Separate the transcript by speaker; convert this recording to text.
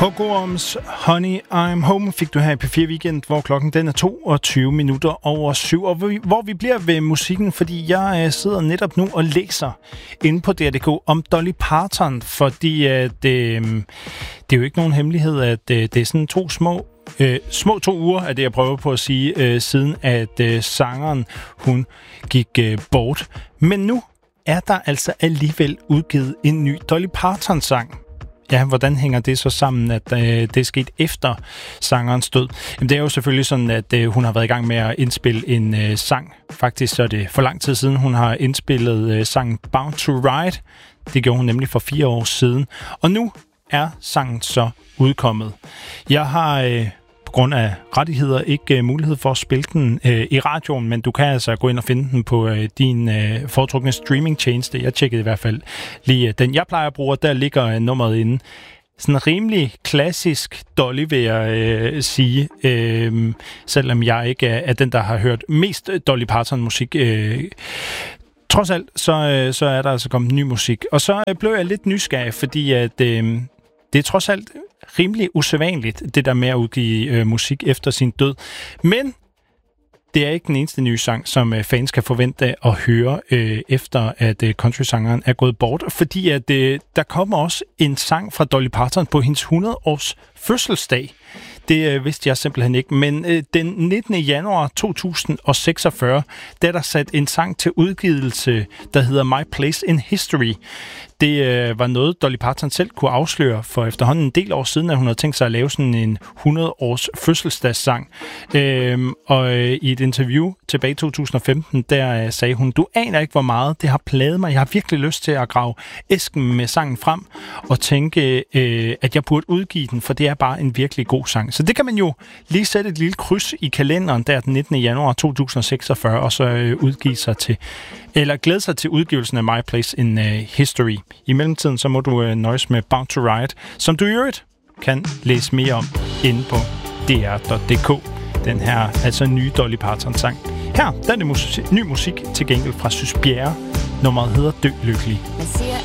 Speaker 1: Hugorms Honey I'm Home fik du her i P4 Weekend, hvor klokken den er 7:22, og hvor vi bliver ved musikken, fordi jeg sidder netop nu og læser inde på DR.dk om Dolly Parton, fordi det er jo ikke nogen hemmelighed, at det er sådan små 2 uger af det, jeg prøver på at sige, siden at sangeren hun gik bort. Men nu er der altså alligevel udgivet en ny Dolly Parton-sang. Ja, hvordan hænger det så sammen, at det er sket efter sangerens død? Jamen, det er jo selvfølgelig sådan, at hun har været i gang med at indspille en sang. Faktisk så er det for lang tid siden, hun har indspillet sangen Bound to Ride. Det gjorde hun nemlig for 4 år siden. Og nu er sangen så udkommet. Jeg har på grund af rettigheder ikke mulighed for at spille den i radioen, men du kan altså gå ind og finde den på din foretrukne streamingtjeneste. Jeg tjekkede i hvert fald lige den, jeg plejer at bruge, der ligger nummeret inde. Sådan rimelig klassisk Dolly, vil jeg sige, selvom jeg ikke er den, der har hørt mest Dolly Parton-musik. Trods alt, så er der altså kommet ny musik. Og så blev jeg lidt nysgerrig, fordi at det er trods alt rimelig usædvanligt, det der med at udgive musik efter sin død. Men det er ikke den eneste nye sang, som fans kan forvente at høre efter, at countrysangeren er gået bort. Fordi at der kommer også en sang fra Dolly Parton på hendes 100-års fødselsdag. Det vidste jeg simpelthen ikke. Men den 19. januar 2046, der er der sat en sang til udgivelse, der hedder My Place in History. Det var noget, Dolly Parton selv kunne afsløre for efterhånden en del år siden, at hun havde tænkt sig at lave sådan en 100-års fødselsdagssang. Og i et interview tilbage i 2015, der sagde hun, du aner ikke, hvor meget det har plaget mig. Jeg har virkelig lyst til at grave æsken med sangen frem og tænke, at jeg burde udgive den, for det er bare en virkelig god sang. Så det kan man jo lige sætte et lille kryds i kalenderen der den 19. januar 2046, og så udgive sig til, eller glæde sig til udgivelsen af My Place in History. I mellemtiden så må du nøjes med Bound to Ride, som du i øvrigt kan læse mere om inde på dr.dk. Den her altså nye Dolly Parton-sang. Her der er det ny musik til gengæld fra Sys Bjerre. Nummeret hedder Dø Lykkelig.